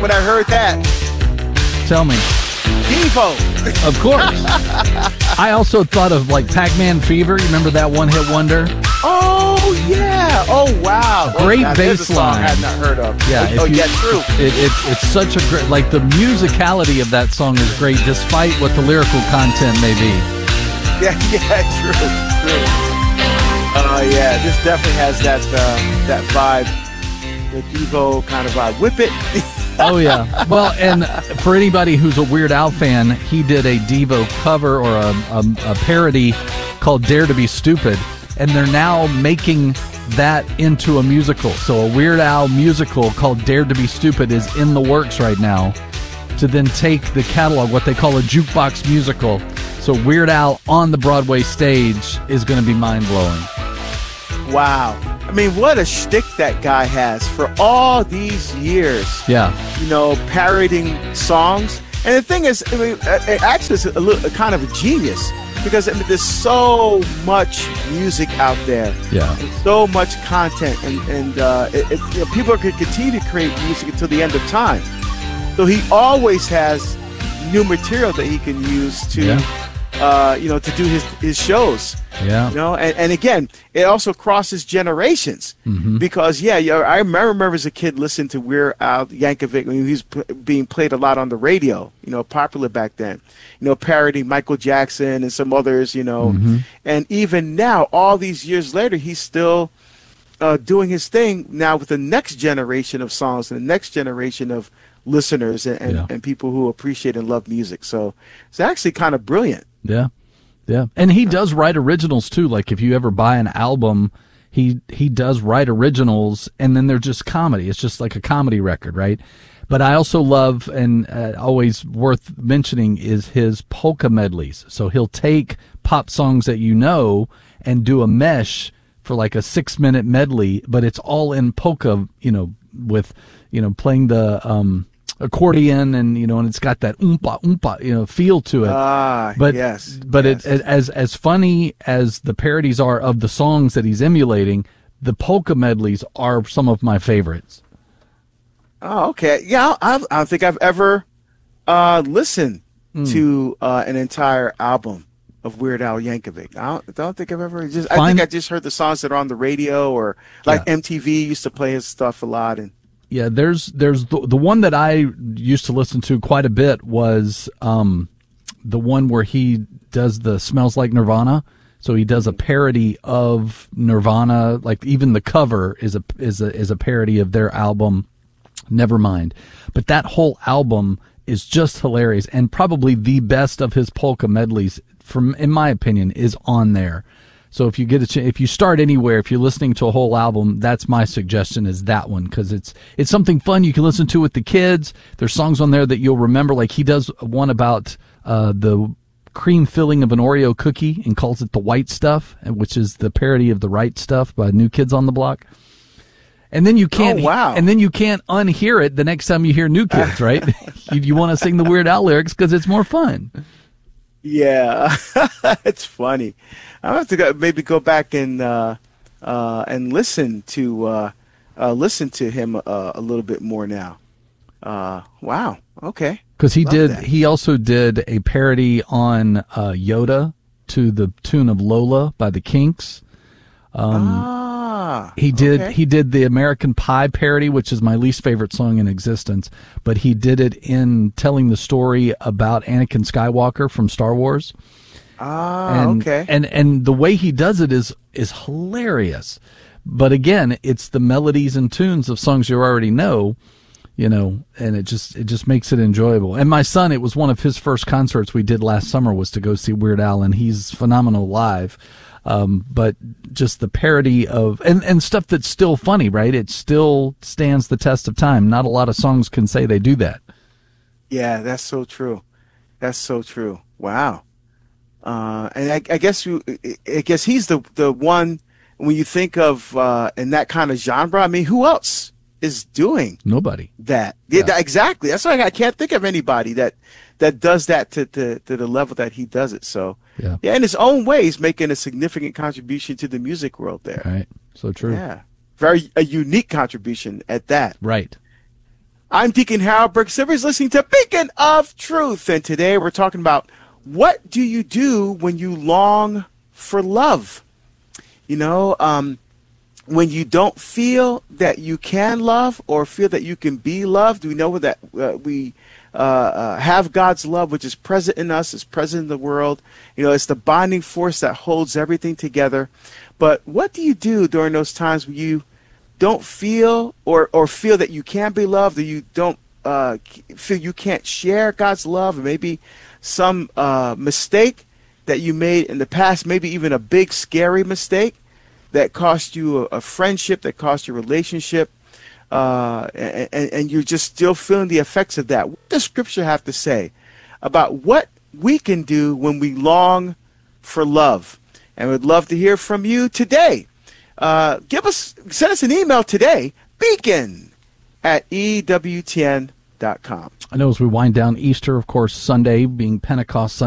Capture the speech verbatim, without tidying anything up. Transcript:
when I heard that. Tell me. Devo. Of course. I also thought of like Pac-Man Fever. You remember that one-hit wonder? Oh yeah! Oh wow! Great oh, bass line. I had not heard of. Yeah. Oh, oh you, yeah, true. It, it, it's such a great, like the musicality of that song is great, despite what the lyrical content may be. Yeah, yeah, true, true. Oh uh, yeah, this definitely has that uh, that vibe, the Devo kind of vibe. Whip it. Oh yeah. Well, and for anybody who's a Weird Al fan, he did a Devo cover or a, a, a parody called "Dare to Be Stupid." And they're now making that into a musical. So a Weird Al musical called Dare to Be Stupid is in the works right now to then take the catalog, what they call a jukebox musical. So Weird Al on the Broadway stage is going to be mind-blowing. Wow. I mean, what a shtick that guy has for all these years. Yeah. You know, parodying songs. And the thing is, I mean, it actually is a, little, a kind of a genius. Because I mean, there's so much music out there, yeah, and so much content, and and uh, it, it, you know, people are going to continue to create music until the end of time. So he always has new material that he can use to, yeah. uh, you know, to do his his shows. Yeah, you know, and, and again, it also crosses generations mm-hmm. because yeah, you know, I remember, remember as a kid listening to Weird Al Yankovic when he was p- being played a lot on the radio. You know, popular back then. You know, parodying Michael Jackson and some others. You know, mm-hmm. and even now, all these years later, he's still uh, doing his thing now with the next generation of songs and the next generation of listeners and and, yeah. and people who appreciate and love music. So it's actually kind of brilliant. Yeah. Yeah, and he does write originals too. Like if you ever buy an album, he he does write originals, and then they're just comedy. It's just like a comedy record, right? But I also love, and uh, always worth mentioning, is his polka medleys. So he'll take pop songs that you know and do a mesh for like a six minute medley, but it's all in polka, you know, with you know playing the um, accordion, and you know, and it's got that oompa oompa, you know, feel to it. Ah, but yes. but yes. It, it as as funny as the parodies are of the songs that he's emulating, the polka medleys are some of my favorites. Oh, okay. Yeah, I, I don't think I've ever uh, listened mm. to uh, an entire album of Weird Al Yankovic. I don't, I don't think I've ever just. Fine. I think I just heard the songs that are on the radio, or like yeah. M T V used to play his stuff a lot, and. Yeah, there's there's the the one that I used to listen to quite a bit was um, the one where he does the Smells Like Nirvana. So he does a parody of Nirvana, like even the cover is a is a is a parody of their album Nevermind. But that whole album is just hilarious, and probably the best of his polka medleys, from in my opinion, is on there. So if you get a ch- if you start anywhere, if you're listening to a whole album, that's my suggestion, is that one, because it's it's something fun you can listen to with the kids. There's songs on there that you'll remember, like he does one about uh, the cream filling of an Oreo cookie and calls it the white stuff, which is the parody of the Right Stuff by New Kids on the Block. And then you can't, oh, wow. and then you can't unhear it the next time you hear New Kids, right? you you want to sing the Weird Al lyrics because it's more fun. Yeah, it's funny. I have to go, maybe go back and uh, uh, and listen to uh, uh, listen to him uh, a little bit more now. Uh, wow. Okay. Because he Love did. that. He also did a parody on uh, Yoda to the tune of Lola by the Kinks. Um, ah. He did. Okay. He did the American Pie parody, which is my least favorite song in existence. But he did it in telling the story about Anakin Skywalker from Star Wars. Ah, and, okay. And and the way he does it is is hilarious. But again, it's the melodies and tunes of songs you already know, you know, and it just it just makes it enjoyable. And my son, it was one of his first concerts we did last summer was to go see Weird Al, and he's phenomenal live. Um, but just the parody of and, and stuff that's still funny, right? It still stands the test of time. Not a lot of songs can say they do that. Yeah, that's so true. That's so true. Wow. Uh, and I, I guess you, I guess he's the the one when you think of uh, in that kind of genre. I mean, who else is doing Nobody that? Yeah. Yeah, that, exactly. That's why I can't think of anybody that that does that to, to to the level that he does it. So yeah, yeah, in his own way, he's making a significant contribution to the music world there. Right. So true. Yeah, very a unique contribution at that. Right. I'm Deacon Harold Burke Silvers, listening to Beacon of Truth. And today we're talking about, what do you do when you long for love? You know, um, when you don't feel that you can love or feel that you can be loved. We know that uh, we uh, uh, have God's love, which is present in us, is present in the world. You know, it's the bonding force that holds everything together. But what do you do during those times when you don't feel or, or feel that you can be loved, or you don't uh, feel you can't share God's love, or maybe some uh, mistake that you made in the past, maybe even a big, scary mistake that cost you a, a friendship, that cost you a relationship, uh, and, and you're just still feeling the effects of that. What does Scripture have to say about what we can do when we long for love? And we'd love to hear from you today. Uh, give us, send us an email today, beacon at E W T N dot com. I know as we wind down Easter, of course, Sunday being Pentecost Sunday,